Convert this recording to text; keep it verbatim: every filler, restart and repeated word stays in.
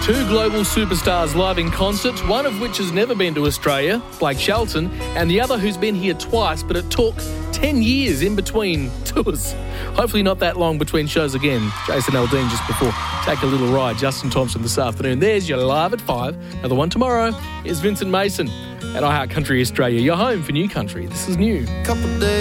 Two global superstars live in concert, one of which has never been to Australia, Blake Shelton, and the other who's been here twice, but it took ten years in between tours. Hopefully not that long between shows again. Jason Aldean just before Take a Little Ride. Justin Thompson this afternoon. There's your Live at five. Another one tomorrow is Vincent Mason at iHeart Country Australia. Your home for new country. This is new. Couple days.